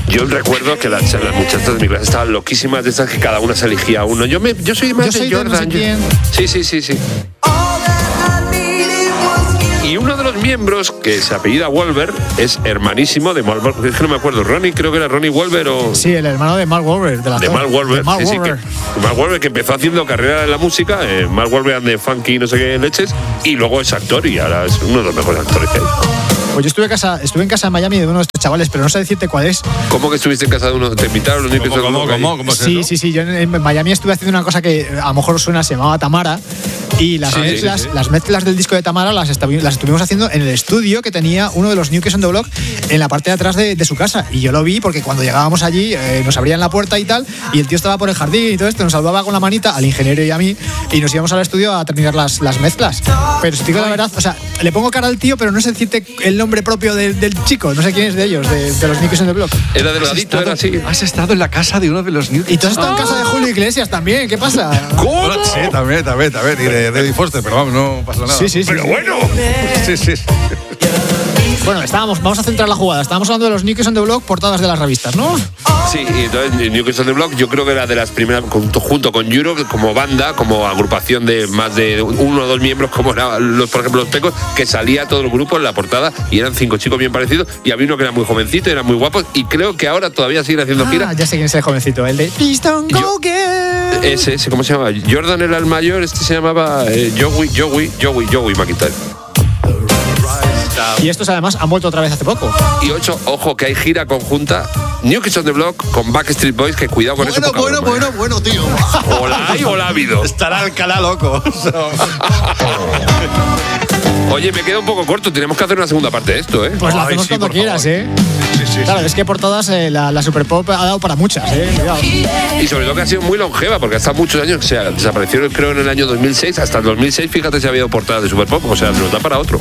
Yo recuerdo que las muchachas de mi clase estaban loquísimas de esas que cada una se elegía uno. Yo soy más de Jordan. Sí. Y uno de los miembros, que se apellida Wolver, es hermanísimo de Mark Wolver. Es que no me acuerdo, creo que era Ronnie Wolver o... Sí, el hermano de Mark Wolver. De Mark Wolver. Mark Wolver, que empezó haciendo carrera en la música, Mark Wolver de funky no sé qué leches, y luego es actor y ahora es uno de los mejores actores que hay. Pues yo estuve en casa en Miami de uno de estos chavales, pero no sé decirte cuál es. ¿Cómo que estuviste en casa de uno? ¿Te invitaron los niños? ¿Cómo es eso? Sí. Yo en Miami estuve haciendo una cosa que a lo mejor suena, se llamaba Tamara. Y las mezclas del disco de Tamara las estuvimos haciendo en el estudio que tenía uno de los New Kids on the Block en la parte de atrás de su casa. Y yo lo vi porque cuando llegábamos allí nos abrían la puerta y tal, y el tío estaba por el jardín y todo esto, nos saludaba con la manita al ingeniero y a mí, y nos íbamos al estudio a terminar las mezclas. Pero si te digo la verdad, o sea, le pongo cara al tío, pero no sé decirte el nombre propio del chico, no sé quién es de ellos, de los New Kids on the Block. Era delgadito, era así. Has estado en la casa de uno de los New Kids. Y tú has estado en casa de Julio Iglesias también, ¿qué pasa? ¿Cómo? Sí, también. Y de Eddie Foster, pero vamos, no pasa nada. Sí. Pero bueno. Sí. Bueno, vamos a centrar la jugada. Estábamos hablando de los New Kids on the Block, portadas de las revistas, ¿no? Sí, y entonces New Kids on the Block yo creo que era de las primeras, junto con Europe, como banda, como agrupación de más de uno o dos miembros, como eran por ejemplo los Pecos, que salía todo el grupo en la portada y eran 5 chicos bien parecidos, y había uno que era muy jovencito, eran muy guapos, y creo que ahora todavía siguen haciendo gira. Ya sé quién es el jovencito, el de Please Don't Go Again. Ese, ¿cómo se llama? Jordan era el mayor, este se llamaba Joey McIntyre. Y estos además han vuelto otra vez hace poco. Y 8, ojo, que hay gira conjunta New Kids on the Block con Backstreet Boys, que cuidado con eso. Bueno, tío. Hola ha habido. Estará Alcalá loco. Oye, me queda un poco corto, tenemos que hacer una segunda parte de esto, ¿eh? Pues la hacemos cuando quieras, favor. Sí. Claro, es que por todas la Super Pop ha dado para muchas, cuidado. Y sobre todo que ha sido muy longeva, porque hasta muchos años, o sea, desaparecieron creo en el año 2006, hasta el 2006, fíjate si ha habido portadas de Super Pop, o sea, nos da para otro.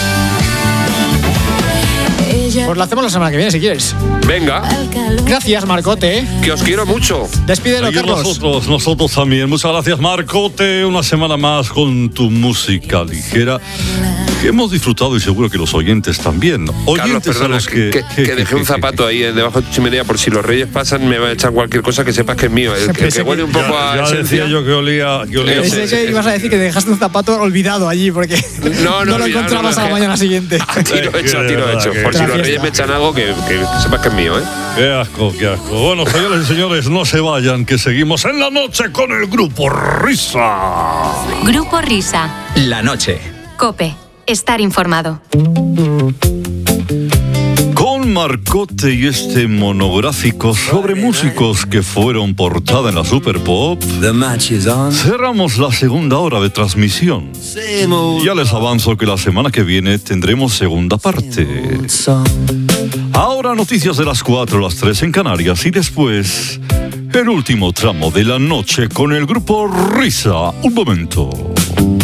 Pues la hacemos la semana que viene, si quieres. Venga. Gracias, Marcote. Que os quiero mucho. Despídelo, Carlos. Nosotros también. Muchas gracias, Marcote. Una semana más con tu música ligera, que hemos disfrutado y seguro que los oyentes también. Carlos, perdona, que dejé un zapato ahí debajo de tu chimenea, por si los reyes pasan me va a echar cualquier cosa, que sepas que es mío. El que huele un poco a ya decía yo que olía. Pensé que ibas a decir que dejaste un zapato olvidado allí porque no lo encontrabas a la mañana siguiente. A tiro hecho. Por si los reyes me echan algo, que sepas que es mío, ¿eh? Qué asco. Bueno, señores y señores, no se vayan, que seguimos en la noche con el Grupo Risa. Grupo Risa. La noche. COPE. Estar informado. Con Marcote y este monográfico sobre músicos que fueron portada en la Super Pop, cerramos la segunda hora de transmisión. Ya les avanzo que la semana que viene tendremos segunda parte. Ahora noticias de las 4 a las 3 en Canarias y después el último tramo de la noche con el Grupo Risa. Un momento.